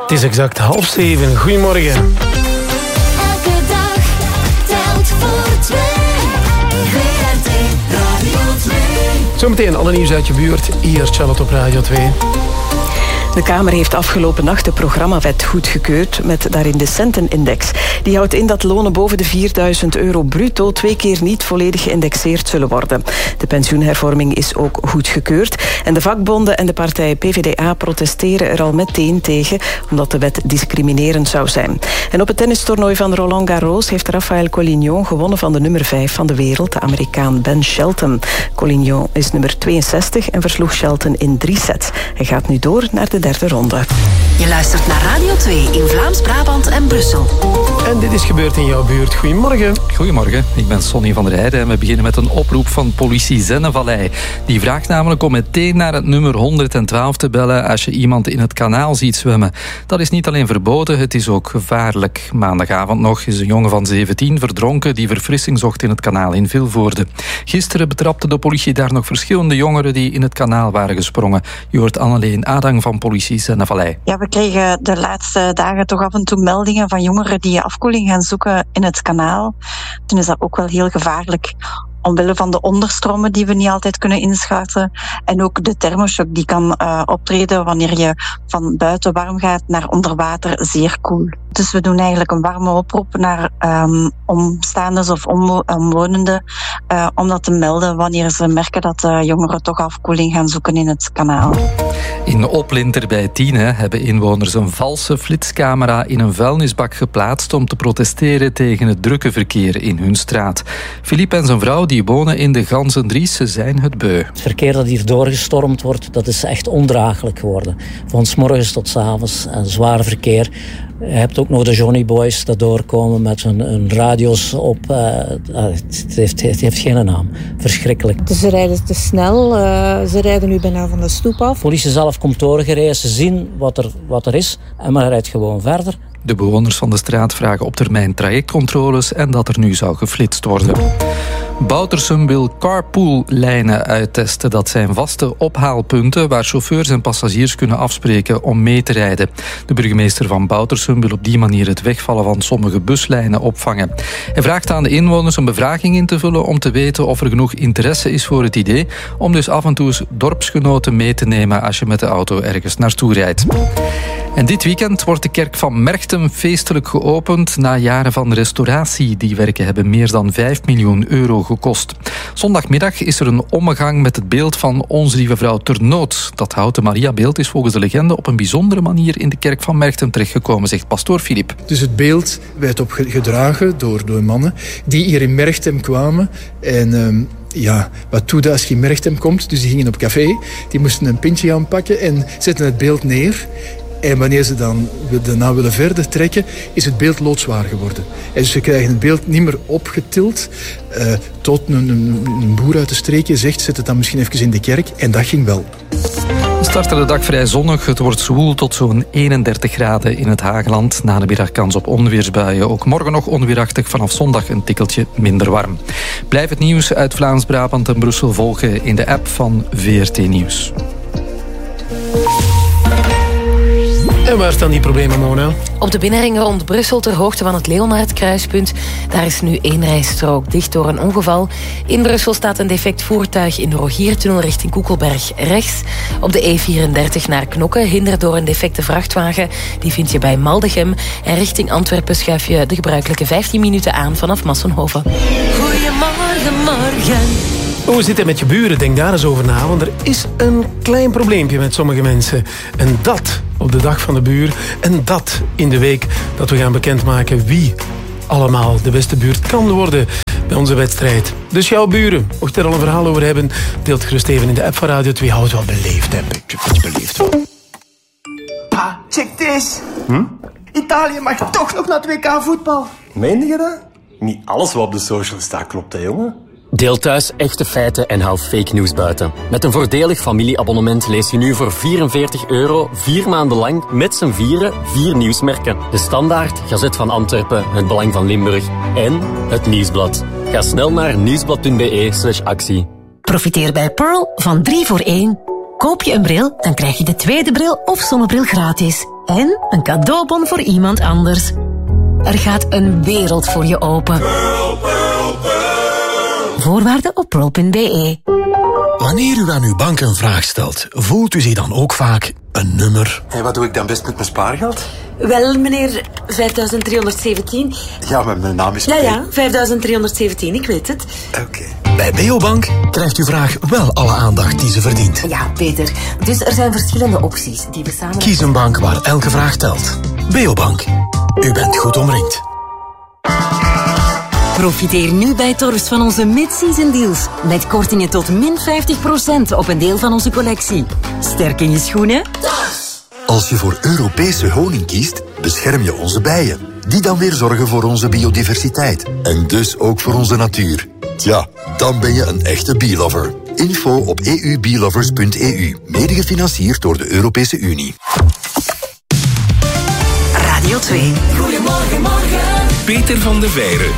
Het is exact 6:30. Goedemorgen. Elke dag telt voor twee. VRT Radio 2. Zometeen alle nieuws uit je buurt. Hier Charlotte op Radio 2. De Kamer heeft afgelopen nacht de programmawet goedgekeurd met daarin de Centenindex. Die houdt in dat lonen boven de €4.000 bruto 2 keer niet volledig geïndexeerd zullen worden. De pensioenhervorming is ook goedgekeurd. En de vakbonden en de partij PvdA protesteren er al meteen tegen, omdat de wet discriminerend zou zijn. En op het tennistoernooi van Roland Garros heeft Rafael Collignon gewonnen van de nummer 5 van de wereld, de Amerikaan Ben Shelton. Collignon is nummer 62 en versloeg Shelton in 3 sets. Hij gaat nu door naar de derde ronde. Je luistert naar Radio 2 in Vlaams-Brabant en Brussel. En dit is gebeurd in jouw buurt. Goedemorgen. Goedemorgen, ik ben Sonny van der Heijden en we beginnen met een oproep van politie Zennevallei. Die vraagt namelijk om meteen naar het nummer 112 te bellen als je iemand in het kanaal ziet zwemmen. Dat is niet alleen verboden, het is ook gevaarlijk. Maandagavond nog is een jongen van 17 verdronken die verfrissing zocht in het kanaal in Vilvoorde. Gisteren betrapte de politie daar nog verschillende jongeren die in het kanaal waren gesprongen. Je hoort Anneleen Adang van politie Zennevallei. Ja, we kregen de laatste dagen toch af en toe meldingen van jongeren die afkoeling gaan zoeken in het kanaal. Toen is dat ook wel heel gevaarlijk. Omwille van de onderstromen die we niet altijd kunnen inschatten. En ook de thermoshock die kan optreden wanneer je van buiten warm gaat naar onder water zeer koel. Dus we doen eigenlijk een warme oproep naar omstaanders of omwonenden om dat te melden wanneer ze merken dat jongeren toch afkoeling gaan zoeken in het kanaal. In Oplinter bij Tiene hebben inwoners een valse flitscamera in een vuilnisbak geplaatst om te protesteren tegen het drukke verkeer in hun straat. Philippe en zijn vrouw die wonen in de Ganzendries, ze zijn het beu. Het verkeer dat hier doorgestormd wordt, dat is echt ondraaglijk geworden. Van 's morgens tot 's avonds, zwaar verkeer. Je hebt ook nog de Johnny Boys dat doorkomen met hun radio's op. Het heeft geen naam. Verschrikkelijk. Dus ze rijden te snel. Ze rijden nu bijna van de stoep af. De politie zelf komt doorgereden. Ze zien wat er is. En maar rijdt gewoon verder. De bewoners van de straat vragen op termijn trajectcontroles en dat er nu zou geflitst worden. Boutersum wil carpool-lijnen uittesten. Dat zijn vaste ophaalpunten waar chauffeurs en passagiers kunnen afspreken om mee te rijden. De burgemeester van Boutersum wil op die manier het wegvallen van sommige buslijnen opvangen. Hij vraagt aan de inwoners een bevraging in te vullen om te weten of er genoeg interesse is voor het idee, om dus af en toe eens dorpsgenoten mee te nemen als je met de auto ergens naartoe rijdt. En dit weekend wordt de kerk van Merchtem feestelijk geopend na jaren van restauratie. Die werken hebben meer dan €5 miljoen gekost. Zondagmiddag is er een ommegang met het beeld van Onze Lieve Vrouw ter Nood. Dat houten Mariabeeld is volgens de legende op een bijzondere manier in de kerk van Merchtem terechtgekomen, zegt pastoor Filip. Dus het beeld werd opgedragen door mannen die hier in Merchtem kwamen en... wat doe je als je in Merchtem komt? Dus die gingen op café, die moesten een pintje gaan pakken en zetten het beeld neer. En wanneer ze dan daarna willen verder trekken, is het beeld loodzwaar geworden. En dus ze krijgen het beeld niet meer opgetild. Tot een boer uit de streekje zegt, zet het dan misschien even in de kerk. En dat ging wel. We starten de dag vrij zonnig. Het wordt zwoel tot zo'n 31 graden in het Hageland. Na de middag kans op onweersbuien. Ook morgen nog onweerachtig, vanaf zondag een tikkeltje minder warm. Blijf het nieuws uit Vlaams-Brabant en Brussel volgen in de app van VRT Nieuws. En waar staan die problemen, Mona? Op de binnenring rond Brussel ter hoogte van het Leonhardkruispunt. Daar is nu 1 rijstrook dicht door een ongeval. In Brussel staat een defect voertuig in de Rogiertunnel richting Koekelberg rechts. Op de E34 naar Knokke, hinderd door een defecte vrachtwagen. Die vind je bij Maldegem. En richting Antwerpen schuif je de gebruikelijke 15 minuten aan vanaf Massenhoven. Goedemorgen, morgen. Hoe zit het met je buren? Denk daar eens over na, want er is een klein probleempje met sommige mensen. En dat op de dag van de buur. En dat in de week dat we gaan bekendmaken wie allemaal de beste buurt kan worden bij onze wedstrijd. Dus jouw buren, mocht je er al een verhaal over hebben, deelt gerust even in de app van Radio 2. Houd wel beleefd, hè. Beetje beleefd. Pa, check this. Italië mag toch nog naar het WK voetbal. Meen je dat? Niet alles wat op de social staat klopt, hè, jongen? Deel thuis echte feiten en hou fake news buiten. Met een voordelig familieabonnement lees je nu voor €44 4 maanden lang met z'n vieren 4 nieuwsmerken. De Standaard, Gazet van Antwerpen, Het Belang van Limburg en Het Nieuwsblad. Ga snel naar nieuwsblad.be/actie. Profiteer bij Pearl van 3 voor 1. Koop je een bril, dan krijg je de tweede bril of zonnebril gratis. En een cadeaubon voor iemand anders. Er gaat een wereld voor je open. Voorwaarden op pearl.be. Wanneer u aan uw bank een vraag stelt, voelt u zich dan ook vaak een nummer? En wat doe ik dan best met mijn spaargeld? Wel, meneer, 5317. Ja, maar mijn naam is... Ja, 5317, ik weet het. Oké. Bij Beobank krijgt uw vraag wel alle aandacht die ze verdient. Ja, Peter. Dus er zijn verschillende opties die we samen... Kies een bank waar elke vraag telt. Beobank. U bent goed omringd. Profiteer nu bij Torfs van onze mid-season deals. Met kortingen tot min 50% op een deel van onze collectie. Sterk in je schoenen? Als je voor Europese honing kiest, bescherm je onze bijen. Die dan weer zorgen voor onze biodiversiteit. En dus ook voor onze natuur. Tja, dan ben je een echte bee-lover. Info op eubeelovers.eu. Mede gefinancierd door de Europese Unie. Radio 2. Goedemorgen, morgen. Peter van de Veire